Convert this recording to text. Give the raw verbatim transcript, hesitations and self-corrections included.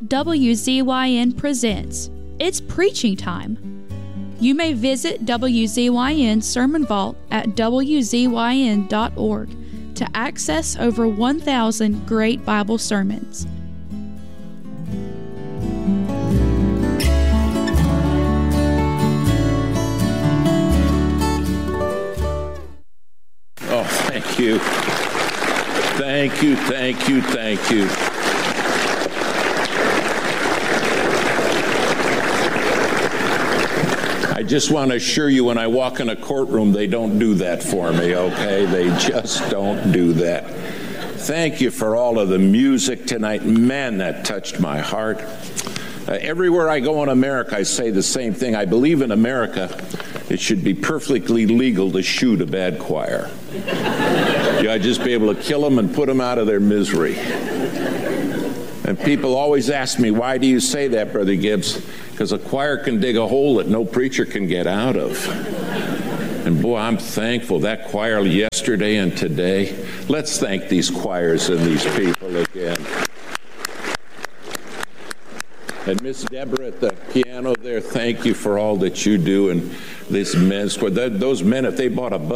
W Z Y N presents. It's preaching time. You may visit W Z Y N Sermon Vault at W Z Y N dot org to access over one thousand great Bible sermons. Oh, thank you. Thank you, thank you, thank you. I just want to assure you, when I walk in a courtroom, they don't do that for me, okay? They just don't do that. Thank you for all of the music tonight. Man, that touched my heart. Uh, everywhere I go in America, I say the same thing. I believe in America, it should be perfectly legal to shoot a bad choir. You ought to just be able to kill them and put them out of their misery. And people always ask me, why do you say that, Brother Gibbs? Because a choir can dig a hole that no preacher can get out of. And boy, I'm thankful that choir yesterday and today. Let's thank these choirs and these people again. And Miss Deborah at the piano there, thank you for all that you do. And these men, those men, if they bought a bus,